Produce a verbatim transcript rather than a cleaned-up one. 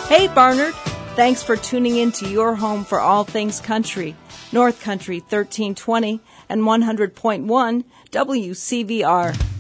Hey, Barnard. Thanks for tuning in to your home for all things country. North Country thirteen twenty and one hundred point one W C V R.